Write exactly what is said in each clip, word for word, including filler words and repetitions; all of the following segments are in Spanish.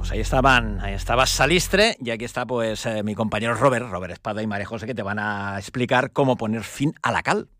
pues ahí estaban, ahí estaba Salistre y aquí está pues eh, mi compañero Robert, Robert Espada y María José, que te van a explicar cómo poner fin a la cal.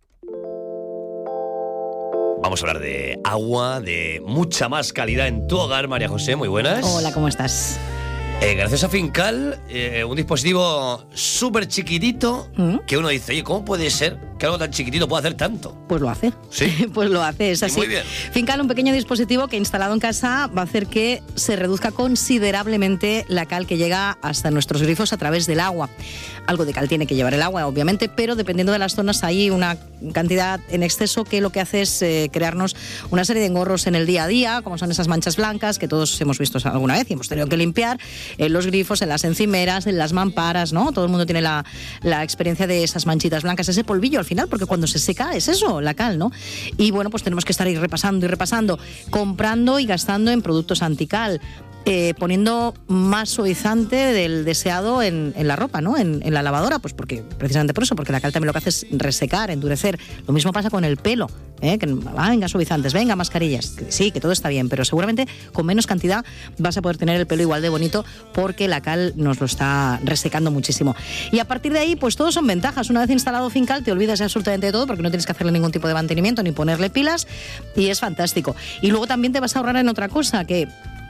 Vamos a hablar de agua, de mucha más calidad en tu hogar, María José, muy buenas. Hola, ¿cómo estás? Eh, gracias a Fincal, eh, un dispositivo súper chiquitito, ¿Mm? que uno dice, oye, ¿cómo puede ser que algo tan chiquitito pueda hacer tanto? Pues lo hace. Sí. Pues lo hace, es así. Muy bien. Fincal, un pequeño dispositivo que instalado en casa va a hacer que se reduzca considerablemente la cal que llega hasta nuestros grifos a través del agua. Algo de cal tiene que llevar el agua, obviamente, pero dependiendo de las zonas hay una cantidad en exceso que lo que hace es eh, crearnos una serie de engorros en el día a día, como son esas manchas blancas que todos hemos visto alguna vez y hemos tenido que limpiar en los grifos, en las encimeras, en las mamparas, ¿no? Todo el mundo tiene la, la experiencia de esas manchitas blancas, ese polvillo al final, porque cuando se seca es eso, la cal, ¿no? Y bueno, pues tenemos que estar ahí repasando y repasando, comprando y gastando en productos antical. Eh, poniendo más suavizante del deseado en, en la ropa, ¿no? En, en la lavadora, pues porque precisamente por eso, porque la cal también lo que hace es resecar, endurecer. Lo mismo pasa con el pelo, ¿eh? Que ah, venga suavizantes, venga mascarillas. Que sí, que todo está bien, pero seguramente con menos cantidad vas a poder tener el pelo igual de bonito porque la cal nos lo está resecando muchísimo. Y a partir de ahí, pues todo son ventajas. Una vez instalado Fincal, te olvidas absolutamente de todo porque no tienes que hacerle ningún tipo de mantenimiento ni ponerle pilas y es fantástico. Y luego también te vas a ahorrar en otra cosa que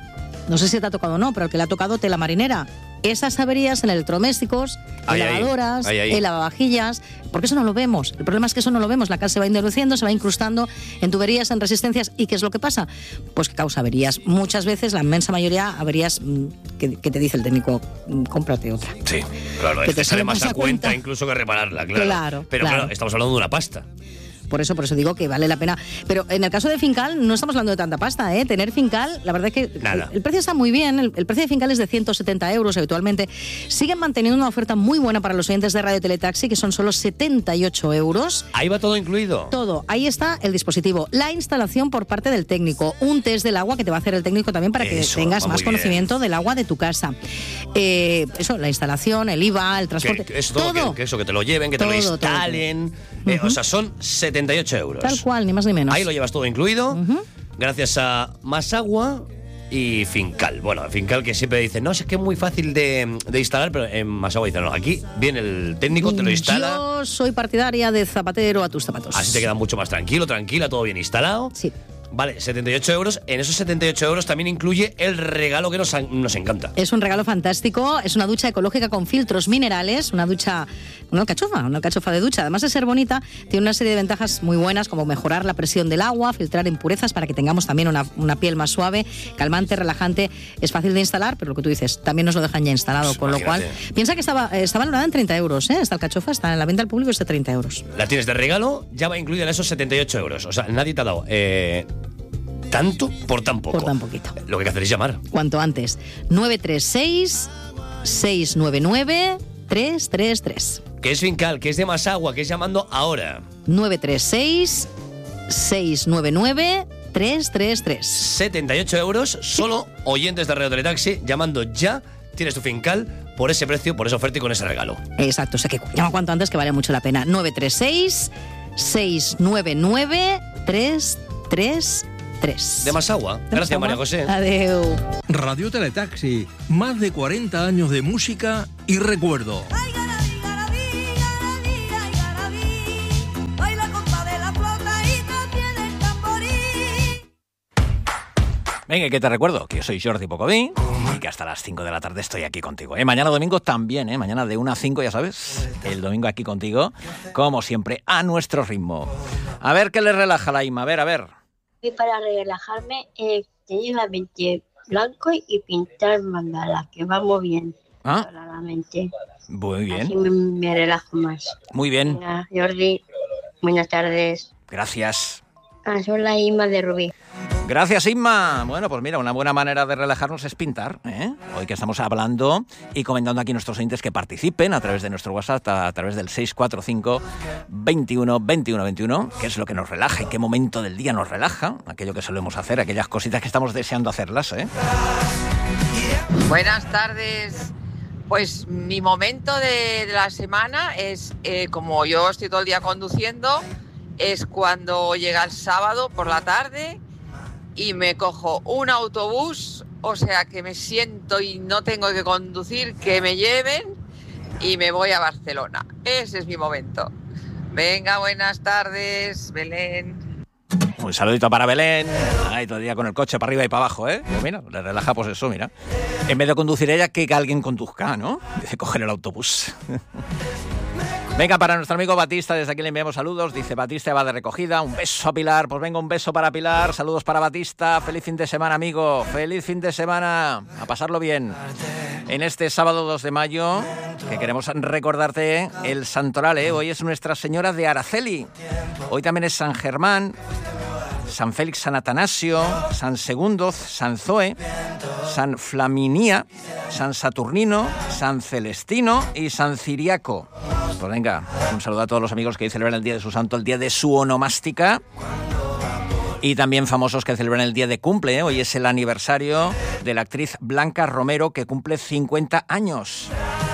no sé si te ha tocado o no, pero el que le ha tocado tela marinera. Esas averías en electrodomésticos, en ay, lavadoras, ay, ay. en lavavajillas, porque eso no lo vemos. El problema es que eso no lo vemos. La cal se va endueciendo, se va incrustando en tuberías, en resistencias. ¿Y qué es lo que pasa? Pues que causa averías. Muchas veces, la inmensa mayoría, averías que, que te dice el técnico, cómprate otra. Sí, claro, que es que te sale más a cuenta, cuenta incluso que repararla, claro. Claro, Pero claro. claro, estamos hablando de una pasta. Por eso, por eso digo que vale la pena. Pero en el caso de Fincal no estamos hablando de tanta pasta, ¿eh? Tener Fincal, la verdad es que Nada. El, el precio está muy bien. El, el precio de Fincal es de ciento setenta euros habitualmente. Siguen manteniendo una oferta muy buena para los oyentes de Radio Teletaxi, que son solo setenta y ocho euros. Ahí va todo incluido. Todo. Ahí está el dispositivo. La instalación por parte del técnico. Un test del agua que te va a hacer el técnico también para que Eso, tengas va más muy conocimiento del agua de tu casa. Eh, eso, la instalación, el I V A, el transporte. Que, que eso, todo, todo. Que, que eso, que te lo lleven, que Todo, te lo todo, instalen. todo. Eh, Uh-huh. O sea, son setenta y ocho euros. Tal cual, ni más ni menos. Ahí lo llevas todo incluido, Uh-huh. gracias a Más Agua y Fincal. Bueno, Fincal que siempre dice, no, es que es muy fácil de, de instalar, pero en Más Agua dice, no, aquí viene el técnico, te lo instala. Yo soy partidaria de zapatero a tus zapatos. Así te queda mucho más tranquilo, tranquila, todo bien instalado. Sí. Vale, setenta y ocho euros. En esos setenta y ocho euros también incluye el regalo que nos, nos encanta. Es un regalo fantástico. Es una ducha ecológica con filtros minerales. Una ducha, una alcachofa, una alcachofa de ducha. Además de ser bonita, tiene una serie de ventajas muy buenas, como mejorar la presión del agua, filtrar impurezas para que tengamos también una, una piel más suave, calmante, relajante. Es fácil de instalar, pero lo que tú dices, también nos lo dejan ya instalado. Pues con imagínate. lo cual, piensa que estaba, está valorada en treinta euros. ¿eh? Esta alcachofa está en la venta al público, es de treinta euros. La tienes de regalo, ya va incluida en esos setenta y ocho euros. O sea, nadie te ha dado eh, tanto por tan poco. Por tan poquito. Lo que hay que hacer es llamar. Cuanto antes. nueve tres seis, seis nueve nueve, tres tres tres. Que es Fincal, que es de Más Agua, que es llamando ahora. nueve tres seis, seis nueve nueve, tres tres tres. setenta y ocho euros, solo oyentes de Radio Teletaxi, llamando ya, tienes tu Fincal por ese precio, por esa oferta y con ese regalo. Exacto, o sea que llama cuanto antes, que vale mucho la pena. nueve tres seis, seis nueve nueve, tres tres tres. De Más Agua. Gracias, María José. Adeu. Radio Teletaxi, más de cuarenta años de música y recuerdo. Venga, que te recuerdo que yo soy Jordi Pocodí y que hasta las cinco de la tarde estoy aquí contigo. ¿eh? Mañana domingo también, ¿eh? Mañana de una a cinco, ya sabes. El domingo aquí contigo, como siempre, a nuestro ritmo. A ver qué le relaja la Ima. A ver, a ver. Y para relajarme, eh, tener la mente blanco y pintar mandalas, que va muy bien ¿Ah? para la mente. Muy bien. Así me, me relajo más. Muy bien. Venga, Jordi, buenas tardes. Gracias. Ah, soy la Ima de Rubí. Gracias, Inma. Bueno, pues mira, una buena manera de relajarnos es pintar, ¿eh? Hoy que estamos hablando y comentando aquí a nuestros oyentes que participen a través de nuestro WhatsApp, a, a través del seis cuatro cinco, veintiuno, veintiuno, veintiuno, qué es lo que nos relaja y qué momento del día nos relaja, aquello que solemos hacer, aquellas cositas que estamos deseando hacerlas, ¿eh? Buenas tardes. Pues mi momento de, de la semana es, eh, como yo estoy todo el día conduciendo, es cuando llega el sábado por la tarde y me cojo un autobús o sea que me siento y no tengo que conducir, que me lleven y me voy a Barcelona. Ese es mi momento. Venga, buenas tardes, Belén. Un saludito para Belén. Ay, todo el día con el coche para arriba y para abajo, ¿eh? Pues mira, le relaja pues eso, mira. En vez de conducir ella, que alguien conduzca, ¿no? Dice, coger el autobús. Venga, para nuestro amigo Batista, desde aquí le enviamos saludos. Dice, Batista va de recogida. Un beso a Pilar. Pues venga, un beso para Pilar. Saludos para Batista. Feliz fin de semana, amigo. Feliz fin de semana. A pasarlo bien. En este sábado dos de mayo, que queremos recordarte el santoral, ¿eh? Hoy es Nuestra Señora de Araceli. Hoy también es San Germán, San Félix, San Atanasio, San Segundo, San Zoe, San Flaminia, San Saturnino, San Celestino y San Ciriaco. Pues venga, un saludo a todos los amigos que hoy celebran el día de su santo, el día de su onomástica. Y también famosos que celebran el día de cumple, ¿eh? Hoy es el aniversario de la actriz Blanca Romero, que cumple cincuenta años.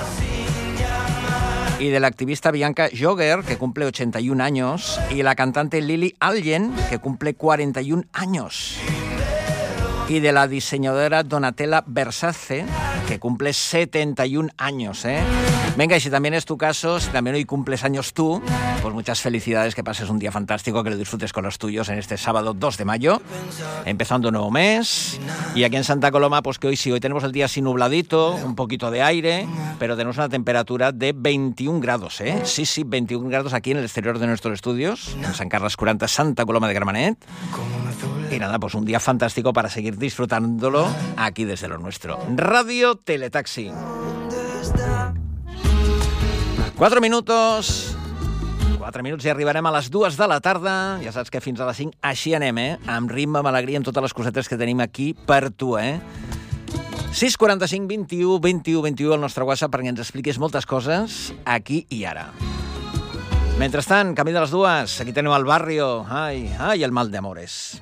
Y de la activista Bianca Jogger, que cumple ochenta y un años. Y la cantante Lily Allen, que cumple cuarenta y un años. Y de la diseñadora Donatella Versace, que cumple setenta y un años, ¿eh? Venga, y si también es tu caso, si también hoy cumples años tú, pues muchas felicidades, que pases un día fantástico, que lo disfrutes con los tuyos en este sábado dos de mayo, empezando un nuevo mes. Y aquí en Santa Coloma, pues que hoy sí, hoy tenemos el día así nubladito, un poquito de aire, pero tenemos una temperatura de veintiún grados, ¿eh? Sí, sí, veintiún grados aquí en el exterior de nuestros estudios, en San Carles quaranta, Santa Coloma de Gramenet. Y nada, pues un día fantástico para seguir disfrutándolo aquí desde lo nuestro. Radio Teletaxi. Quatre minuts. Quatre minuts i arribarem a les dues de la tarda. Ja saps que fins a les cinc així anem, eh? Amb ritme, amb alegria, amb totes les cosetes que tenim aquí per tu, eh? sis quaranta-cinc vint-i-u vint-i-u vint-i-u el nostre WhatsApp perquè ens expliquis moltes coses aquí i ara. Mentrestant, camí de les dues, aquí teniu el barrio. Ai, ai, el mal de amores.